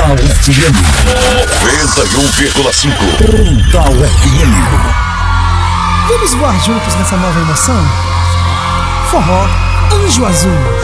Frontal FM 91,5. Frontal FM. Vamos voar juntos nessa nova emoção? Forró Anjo Azul.